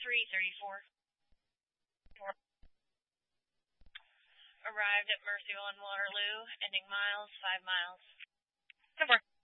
334. Arrived at Mercy on Waterloo, ending miles, 5 miles. 10-4.